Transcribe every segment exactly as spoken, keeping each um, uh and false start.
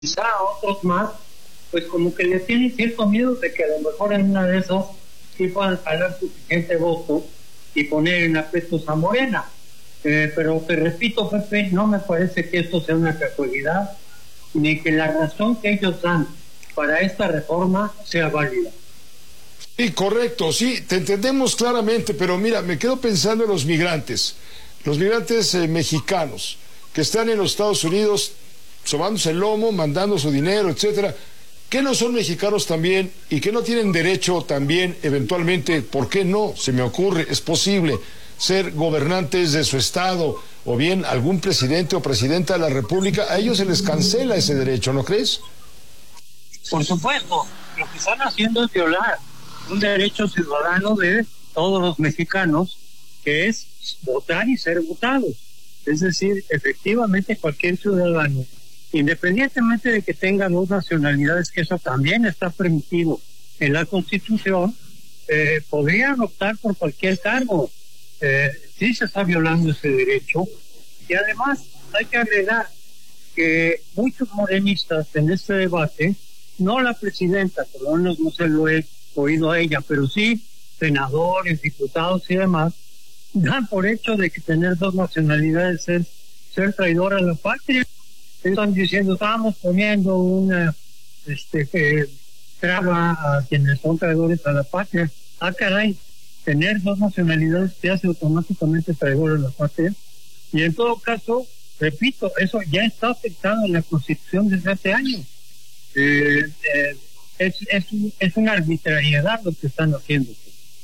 quizá a otros más, pues como que le tienen cierto miedo de que a lo mejor en una de esas sí puedan jalar suficiente voto y poner en aprietos a Morena. Eh, pero te repito, Pepe, no me parece que esto sea una casualidad, ni que la razón que ellos dan para esta reforma sea válida. Sí, correcto, sí, te entendemos claramente, pero mira, me quedo pensando en los migrantes, los migrantes eh, mexicanos, que están en los Estados Unidos sobándose el lomo, mandando su dinero, etcétera, que no son mexicanos también y que no tienen derecho también, eventualmente, ¿por qué no? Se me ocurre, es posible ser gobernantes de su estado o bien algún presidente o presidenta de la República, a ellos se les cancela ese derecho, ¿no crees? Por supuesto, lo que están haciendo es violar un derecho ciudadano de todos los mexicanos, que es votar y ser votados. Es decir, efectivamente cualquier ciudadano, independientemente de que tenga dos nacionalidades, que eso también está permitido en la Constitución, eh, podrían optar por cualquier cargo. Eh, sí se está violando ese derecho, y además hay que agregar que muchos morenistas en este debate, no la presidenta, por lo menos no se lo he oído a ella, pero sí senadores, diputados y demás, dan por hecho de que tener dos nacionalidades es ser traidor a la patria. Están diciendo, estamos poniendo una este eh, traba a quienes son traidores a la patria. Ah, caray, tener dos nacionalidades te hace automáticamente traidor a la patria. Y en todo caso, repito, eso ya está afectado en la Constitución desde hace años. Eh, eh, es, es, es una arbitrariedad lo que están haciendo.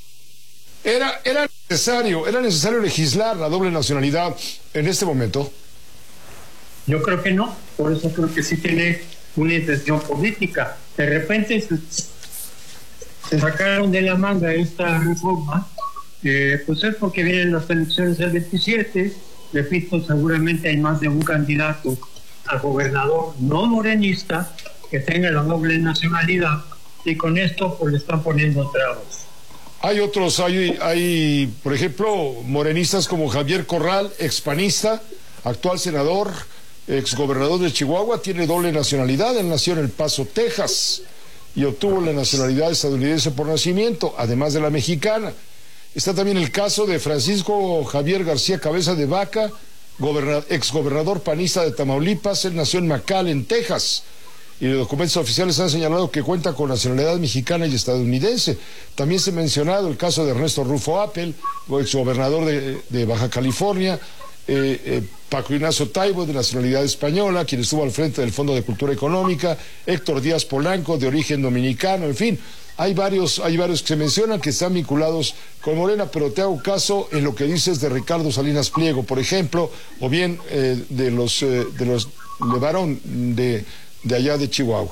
Era, era necesario, era necesario legislar la doble nacionalidad en este momento. Yo creo que no, por eso creo que sí tiene una intención política. De repente se, se sacaron de la manga esta reforma, eh, pues es porque vienen las elecciones del veintisiete, repito, seguramente hay más de un candidato a gobernador no morenista que tenga la doble nacionalidad, y con esto pues le están poniendo trabas. Hay otros, hay, hay, por ejemplo, morenistas como Javier Corral, expanista, actual senador, exgobernador de Chihuahua, tiene doble nacionalidad. Él nació en El Paso, Texas, y obtuvo la nacionalidad estadounidense por nacimiento, además de la mexicana. Está también el caso de Francisco Javier García Cabeza de Vaca, exgobernador panista de Tamaulipas. Él nació en McAllen, Texas, y los documentos oficiales han señalado que cuenta con nacionalidad mexicana y estadounidense. También se ha mencionado el caso de Ernesto Rufo Appel, exgobernador de, de Baja California, eh, eh, Paco Ignacio Taibo, de nacionalidad española, quien estuvo al frente del Fondo de Cultura Económica, Héctor Díaz Polanco, de origen dominicano, en fin, hay varios, hay varios que se mencionan que están vinculados con Morena, pero te hago caso en lo que dices de Ricardo Salinas Pliego, por ejemplo, o bien eh, de los eh, de los Levarón de de allá de Chihuahua.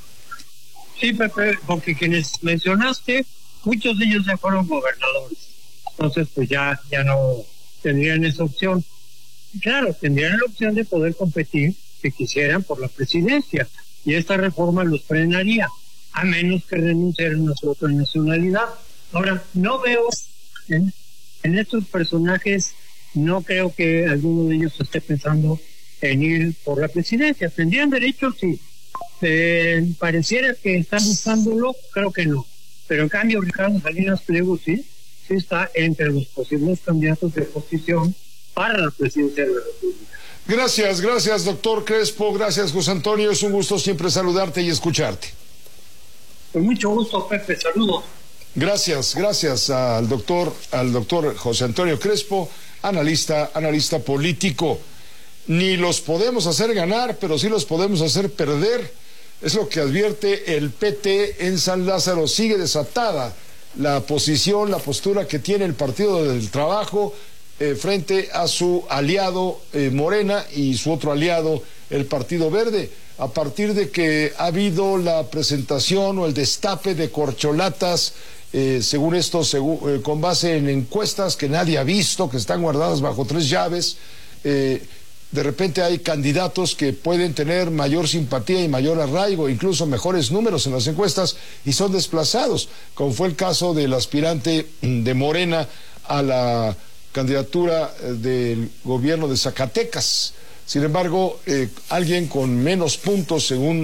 Sí, Pepe, porque quienes mencionaste, muchos de ellos ya fueron gobernadores, entonces pues ya, ya no tendrían esa opción. Claro, tendrían la opción de poder competir, si quisieran, por la presidencia, y esta reforma los frenaría, a menos que renunciaran a su otra nacionalidad. Ahora, no veo en, en estos personajes, no creo que alguno de ellos esté pensando en ir por la presidencia. ¿Tendrían derecho? Sí. Eh, pareciera que están buscándolo, creo que no. Pero en cambio, Ricardo Salinas Pliego sí, sí está entre los posibles candidatos de oposición para la presidencia de la República. Gracias, gracias, doctor Crespo. Gracias, José Antonio. Es un gusto siempre saludarte y escucharte. Con mucho gusto, Pepe. Saludos. Gracias, gracias al doctor, al doctor José Antonio Crespo, analista, analista político. Ni los podemos hacer ganar, pero sí los podemos hacer perder. Es lo que advierte el P T en San Lázaro. Sigue desatada la posición, la postura que tiene el Partido del Trabajo eh, frente a su aliado eh, Morena y su otro aliado, el Partido Verde. A partir de que ha habido la presentación o el destape de corcholatas, eh, según esto, según, eh, con base en encuestas que nadie ha visto, que están guardadas bajo tres llaves, eh, de repente hay candidatos que pueden tener mayor simpatía y mayor arraigo, incluso mejores números en las encuestas, y son desplazados, como fue el caso del aspirante de Morena a la candidatura del gobierno de Zacatecas, Sin embargo, eh, alguien con menos puntos, según